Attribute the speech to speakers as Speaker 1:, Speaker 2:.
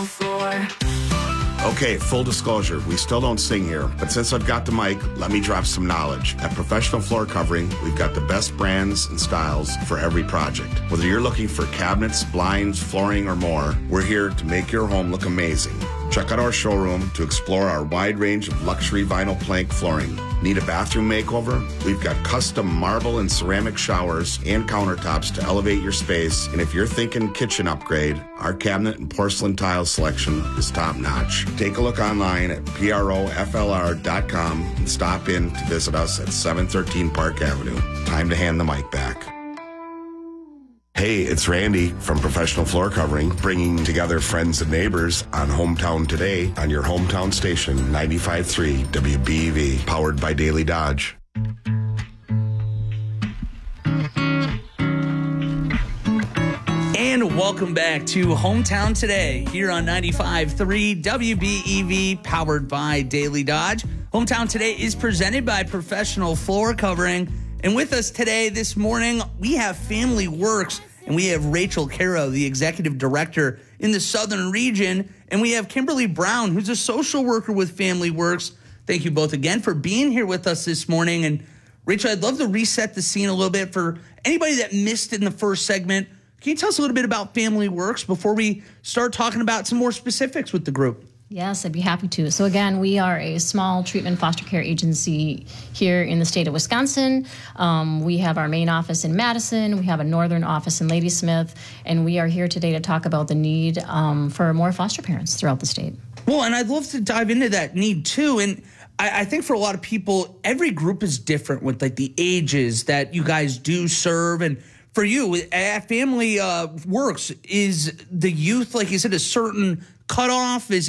Speaker 1: floor.
Speaker 2: Okay, full disclosure, we still don't sing here, but since I've got the mic, let me drop some knowledge. At Professional Floor Covering, we've got the best brands and styles for every project. Whether you're looking for cabinets, blinds, flooring, or more, we're here to make your home look amazing. Check out our showroom to explore our wide range of luxury vinyl plank flooring. Need a bathroom makeover? We've got custom marble and ceramic showers and countertops to elevate your space. And if you're thinking kitchen upgrade, our cabinet and porcelain tile selection is top notch. Take a look online at proflr.com and stop in to visit us at 713 Park Avenue. Time to hand the mic back. Hey, it's Randy from Professional Floor Covering, bringing together friends and neighbors on Hometown Today on your hometown station, 95.3 WBEV, powered by Daily Dodge.
Speaker 3: And welcome back to Hometown Today here on 95.3 WBEV, powered by Daily Dodge. Hometown Today is presented by Professional Floor Covering. And with us today, this morning, we have Family Works, and we have Rachel Caro, the executive director in the Southern region, and we have Kimberly Brown, who's a social worker with Family Works. Thank you both again for being here with us this morning. And Rachel, I'd love to reset the scene a little bit for anybody that missed it in the first segment. Can you tell us a little bit about Family Works before we start talking about some more specifics with the group?
Speaker 4: Yes, I'd be happy to. So again, we are a small treatment foster care agency here in the state of Wisconsin. We have our main office in Madison. We have a northern office in Ladysmith. And we are here today to talk about the need for more foster parents throughout the state.
Speaker 3: Well, and I'd love to dive into that need too. And I think for a lot of people, every group is different with like the ages that you guys do serve. And for you, at Family Works, is the youth, like you said, a certain cutoff? Is